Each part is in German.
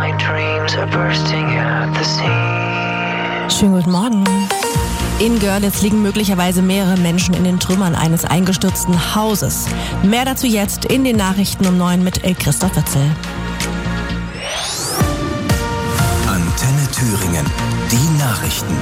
Schönen guten Morgen. In Görlitz liegen möglicherweise mehrere Menschen in den Trümmern eines eingestürzten Hauses. Mehr dazu jetzt in den Nachrichten um 9 mit Christoph Witzel. Antenne Thüringen, die Nachrichten.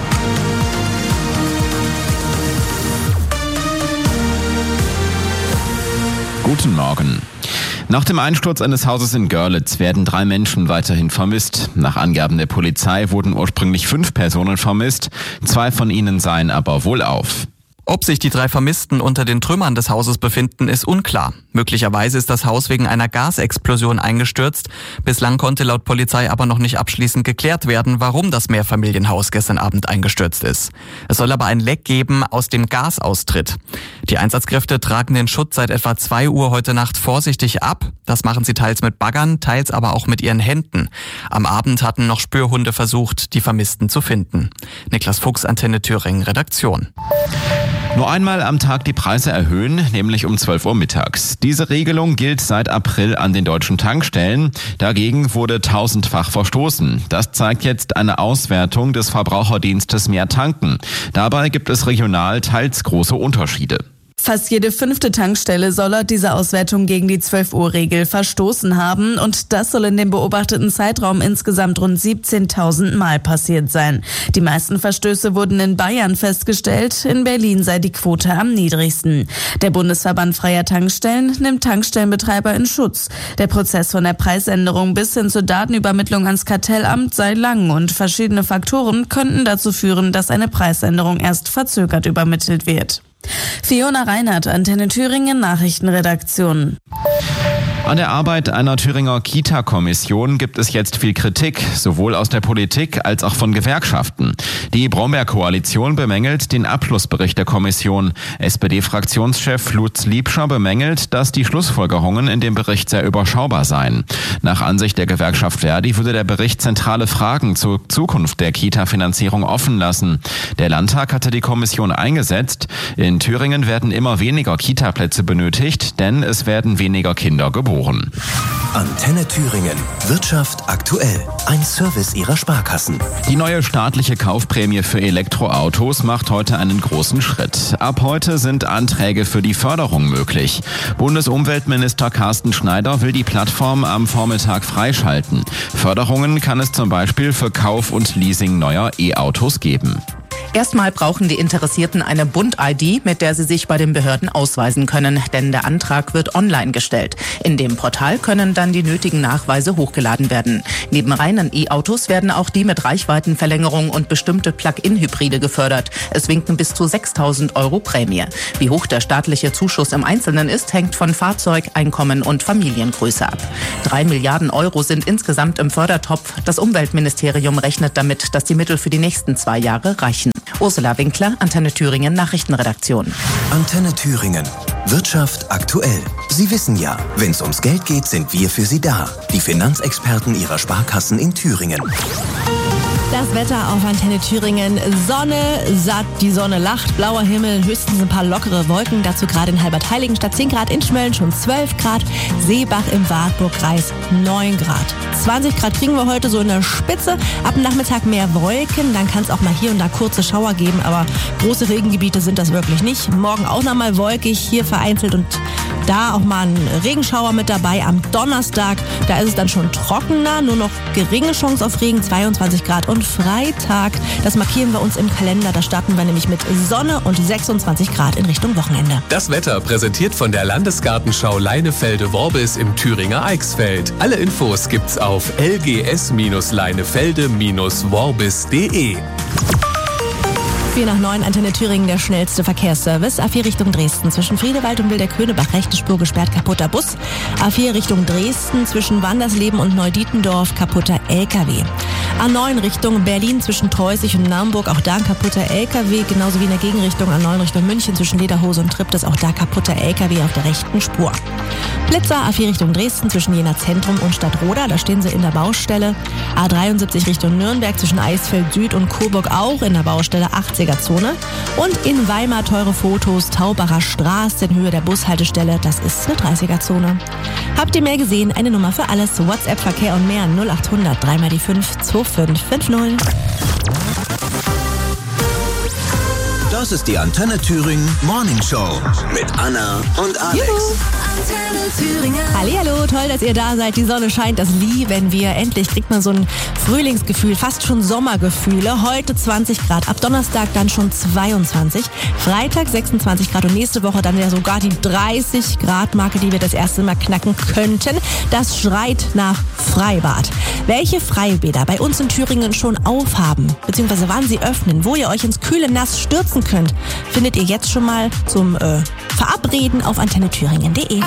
Guten Morgen. Nach dem Einsturz eines Hauses in Görlitz werden 3 Menschen weiterhin vermisst. Nach Angaben der Polizei wurden ursprünglich 5 Personen vermisst. 2 von ihnen seien aber wohlauf. Ob sich die 3 Vermissten unter den Trümmern des Hauses befinden, ist unklar. Möglicherweise ist das Haus wegen einer Gasexplosion eingestürzt. Bislang konnte laut Polizei aber noch nicht abschließend geklärt werden, warum das Mehrfamilienhaus gestern Abend eingestürzt ist. Es soll aber ein Leck geben, aus dem Gas austritt. Die Einsatzkräfte tragen den Schutt seit etwa 2 Uhr heute Nacht vorsichtig ab. Das machen sie teils mit Baggern, teils aber auch mit ihren Händen. Am Abend hatten noch Spürhunde versucht, die Vermissten zu finden. Niklas Fuchs, Antenne Thüringen, Redaktion. Nur einmal am Tag die Preise erhöhen, nämlich um 12 Uhr mittags. Diese Regelung gilt seit April an den deutschen Tankstellen. Dagegen wurde 1000-fach verstoßen. Das zeigt jetzt eine Auswertung des Verbraucherdienstes Mehr Tanken. Dabei gibt es regional teils große Unterschiede. Fast jede 5. Tankstelle soll laut dieser Auswertung gegen die 12-Uhr-Regel verstoßen haben und das soll in dem beobachteten Zeitraum insgesamt rund 17.000 Mal passiert sein. Die meisten Verstöße wurden in Bayern festgestellt, in Berlin sei die Quote am niedrigsten. Der Bundesverband Freier Tankstellen nimmt Tankstellenbetreiber in Schutz. Der Prozess von der Preisänderung bis hin zur Datenübermittlung ans Kartellamt sei lang und verschiedene Faktoren könnten dazu führen, dass eine Preisänderung erst verzögert übermittelt wird. Fiona Reinhardt, Antenne Thüringen, Nachrichtenredaktion. An der Arbeit einer Thüringer Kita-Kommission gibt es jetzt viel Kritik, sowohl aus der Politik als auch von Gewerkschaften. Die Brombeer-Koalition bemängelt den Abschlussbericht der Kommission. SPD-Fraktionschef Lutz Liebscher bemängelt, dass die Schlussfolgerungen in dem Bericht sehr überschaubar seien. Nach Ansicht der Gewerkschaft Verdi würde der Bericht zentrale Fragen zur Zukunft der Kita-Finanzierung offen lassen. Der Landtag hatte die Kommission eingesetzt. In Thüringen werden immer weniger Kita-Plätze benötigt, denn es werden weniger Kinder geboren. Antenne Thüringen. Wirtschaft aktuell. Ein Service Ihrer Sparkassen. Die neue staatliche Kaufprämie für Elektroautos macht heute einen großen Schritt. Ab heute sind Anträge für die Förderung möglich. Bundesumweltminister Carsten Schneider will die Plattform am Vormittag freischalten. Förderungen kann es zum Beispiel für Kauf und Leasing neuer E-Autos geben. Erstmal brauchen die Interessierten eine Bund-ID, mit der sie sich bei den Behörden ausweisen können, denn der Antrag wird online gestellt. In dem Portal können dann die nötigen Nachweise hochgeladen werden. Neben reinen E-Autos werden auch die mit Reichweitenverlängerung und bestimmte Plug-in-Hybride gefördert. Es winken bis zu 6.000 € Prämie. Wie hoch der staatliche Zuschuss im Einzelnen ist, hängt von Fahrzeug, Einkommen und Familiengröße ab. 3 Milliarden € sind insgesamt im Fördertopf. Das Umweltministerium rechnet damit, dass die Mittel für die nächsten 2 Jahre reichen. Ursula Winkler, Antenne Thüringen, Nachrichtenredaktion. Antenne Thüringen. Wirtschaft aktuell. Sie wissen ja, wenn es ums Geld geht, sind wir für Sie da. Die Finanzexperten Ihrer Sparkassen in Thüringen. Das Wetter auf Antenne Thüringen. Sonne, satt, die Sonne lacht, blauer Himmel, höchstens ein paar lockere Wolken. Dazu gerade in Halbertheiligenstadt 10 Grad, in Schmölln schon 12 Grad, Seebach im Wartburgkreis 9 Grad. 20 Grad kriegen wir heute so in der Spitze. Ab dem Nachmittag mehr Wolken, dann kann es auch mal hier und da kurze Schauer geben, aber große Regengebiete sind das wirklich nicht. Morgen auch noch mal wolkig, hier vereinzelt und da auch mal ein Regenschauer mit dabei. Am Donnerstag, da ist es dann schon trockener, nur noch geringe Chance auf Regen, 22 Grad. Und Freitag, das markieren wir uns im Kalender, da starten wir nämlich mit Sonne und 26 Grad in Richtung Wochenende. Das Wetter präsentiert von der Landesgartenschau Leinefelde-Worbis im Thüringer Eichsfeld. Alle Infos gibt's auf lgs-leinefelde-worbis.de. 4 nach 9, Antenne Thüringen, der schnellste Verkehrsservice. A4 Richtung Dresden, zwischen Friedewald und Wilderköhnebach, rechte Spur gesperrt, kaputter Bus. A4 Richtung Dresden, zwischen Wandersleben und Neudietendorf, kaputter LKW. A9 Richtung Berlin zwischen Treusig und Naumburg, auch da ein kaputter LKW, genauso wie in der Gegenrichtung A9 Richtung München zwischen Lederhose und Triptis, auch da kaputter LKW auf der rechten Spur. Blitzer A4 Richtung Dresden zwischen Jena Zentrum und Stadtroda, da stehen sie in der Baustelle. A73 Richtung Nürnberg zwischen Eisfeld Süd und Coburg auch in der Baustelle 80er-Zone. Und in Weimar teure Fotos, Taubacher Straße in Höhe der Bushaltestelle, das ist eine 30er-Zone. Habt ihr mehr gesehen? Eine Nummer für alles. WhatsApp, Verkehr und mehr 0800 3 mal die 5 2550. Das ist die Antenne Thüringen Morning Show mit Anna und Alex. Hallihallo, toll, dass ihr da seid. Die Sonne scheint, das lieben wir. Endlich kriegt man so ein Frühlingsgefühl, fast schon Sommergefühle. Heute 20 Grad, ab Donnerstag dann schon 22. Freitag 26 Grad und nächste Woche dann ja sogar die 30 Grad Marke, die wir das erste Mal knacken könnten. Das schreit nach Freibad. Welche Freibäder bei uns in Thüringen schon aufhaben, beziehungsweise wann sie öffnen, wo ihr euch ins kühle Nass stürzen könnt, findet ihr jetzt schon mal zum Verabreden auf antennethüringen.de.